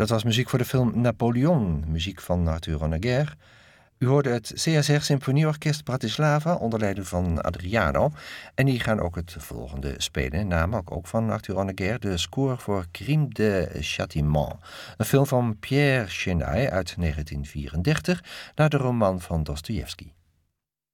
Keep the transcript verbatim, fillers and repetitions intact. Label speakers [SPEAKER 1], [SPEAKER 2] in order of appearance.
[SPEAKER 1] Dat was muziek voor de film Napoleon, muziek van Arthur Honegger. U hoorde het C S R Symfonieorkest Bratislava onder leiding van Adriano. En die gaan ook het volgende spelen, namelijk ook van Arthur Honegger, de score voor Crime de Châtiment. Een film van Pierre Chenaille uit negentien vierendertig naar de roman van Dostojevski.